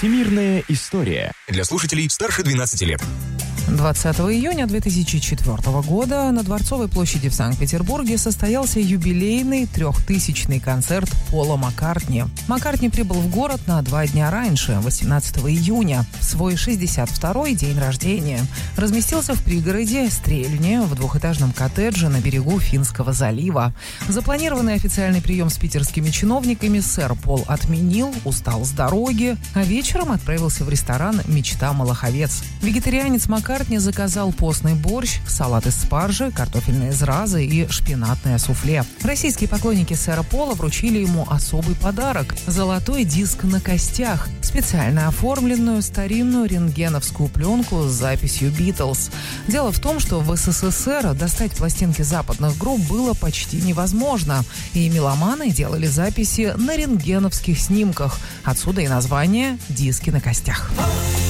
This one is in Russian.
Всемирная история. Для слушателей старше 12 лет. 20 июня 2004 года на Дворцовой площади в Санкт-Петербурге состоялся юбилейный 3000-й концерт Пола Маккартни. Маккартни прибыл в город на 2 дня раньше, 18 июня, в свой 62-й день рождения. Разместился в пригороде Стрельне в двухэтажном коттедже на берегу Финского залива. Запланированный официальный прием с питерскими чиновниками сэр Пол отменил, устал с дороги, а вечером отправился в ресторан «Мечта Малаховец». Вегетарианец Маккартни заказал постный борщ, салат из спаржи, картофельные зразы и шпинатное суфле. Российские поклонники сэра Пола вручили ему особый подарок – золотой диск на костях, специально оформленную старинную рентгеновскую пленку с записью «Битлз». Дело в том, что в СССР достать пластинки западных групп было почти невозможно, и меломаны делали записи на рентгеновских снимках. Отсюда и название «Диски на костях».